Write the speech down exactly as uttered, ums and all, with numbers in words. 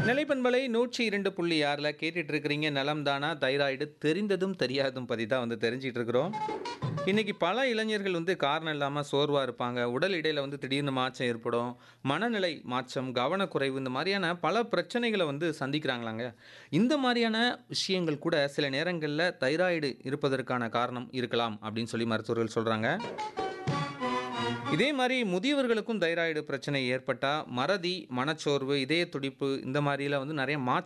நிலைப்பண்பலை நூற்றி இரண்டு புள்ளி ஆறில் கேட்டுட்டு இருக்கிறீங்க நலம் தானா தைராய்டு தெரிந்ததும் தெரியாதும் பற்றி தான் வந்து தெரிஞ்சிட்டு இருக்கிறோம். இன்னைக்கு பல இளைஞர்கள் வந்து காரணம் இல்லாமல் சோர்வாக இருப்பாங்க. உடல் எடையில் வந்து திடீர்னு மாற்றம் ஏற்படும். மனநிலை மாற்றம், கவனக்குறைவு இந்த மாதிரியான பல பிரச்சனைகளை வந்து சந்திக்கிறாங்களாங்க. இந்த மாதிரியான விஷயங்கள் கூட சில நேரங்களில் தைராய்டு இருப்பதற்கான காரணம் இருக்கலாம் அப்படின்னு சொல்லி மருத்துவர்கள் சொல்கிறாங்க. இதே மாதிரி முதியவர்களுக்கும் தைராய்டு பிரச்சனை ஏற்பட்டால் மறதி, மனச்சோர்வு, இதய துடிப்பு இந்த மாதிரிலாம் வந்து நிறைய மாற்றம்